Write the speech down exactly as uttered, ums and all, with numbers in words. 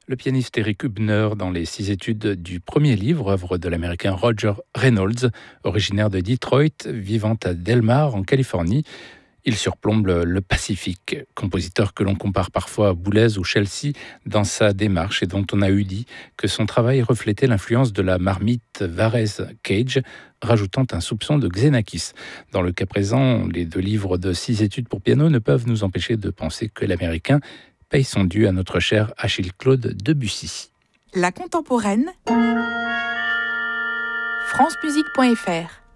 Le pianiste Eric Hübner dans les six études du premier livre, œuvre de l'américain Roger Reynolds, originaire de Detroit, vivant à Del Mar en Californie. Il surplombe le, le Pacifique, compositeur que l'on compare parfois à Boulez ou Chelsea dans sa démarche et dont on a eu dit que son travail reflétait l'influence de la marmite Varese-Cage, rajoutant un soupçon de Xenakis. Dans le cas présent, les deux livres de six études pour piano ne peuvent nous empêcher de penser que l'Américain paye son dû à notre cher Achille-Claude Debussy. La contemporaine, francemusique point f r